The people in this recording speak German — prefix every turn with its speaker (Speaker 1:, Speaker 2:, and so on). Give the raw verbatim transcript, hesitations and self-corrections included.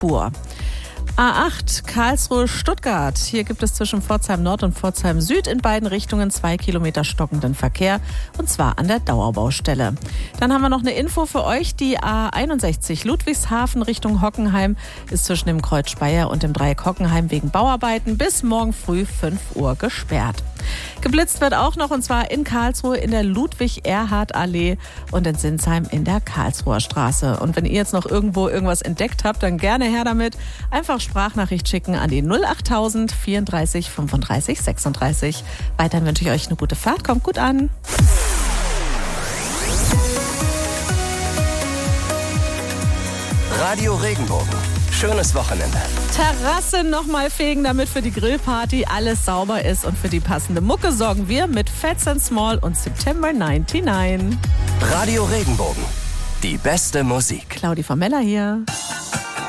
Speaker 1: Spur. A acht Karlsruhe-Stuttgart. Hier gibt es zwischen Pforzheim Nord und Pforzheim Süd in beiden Richtungen zwei Kilometer stockenden Verkehr, und zwar an der Dauerbaustelle. Dann haben wir noch eine Info für euch. Die A einundsechzig Ludwigshafen Richtung Hockenheim ist zwischen dem Kreuz Speyer und dem Dreieck Hockenheim wegen Bauarbeiten bis morgen früh fünf Uhr gesperrt. Geblitzt wird auch noch, und zwar in Karlsruhe in der Ludwig-Erhard-Allee und in Sinsheim in der Karlsruher Straße. Und wenn ihr jetzt noch irgendwo irgendwas entdeckt habt, dann gerne her damit. Einfach Sprachnachricht schicken an die null achttausend vierunddreißig fünfunddreißig sechsunddreißig. Weiterhin wünsche ich euch eine gute Fahrt. Kommt gut an.
Speaker 2: Radio Regenbogen. Schönes Wochenende.
Speaker 1: Terrasse nochmal fegen, damit für die Grillparty alles sauber ist, und für die passende Mucke sorgen wir mit Fats and Small und September neunundneunzig.
Speaker 2: Radio Regenbogen. Die beste Musik.
Speaker 1: Claudi Formella hier.